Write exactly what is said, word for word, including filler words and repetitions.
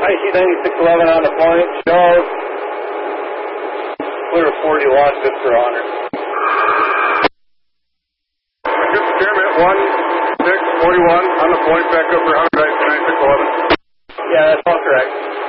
I C ninety-six eleven on the point, shows clear forty-one, good for honor. Good Spearmint, one six forty-one on the point, back up for one hundred, I C ninety-six eleven. Yeah, that's all correct.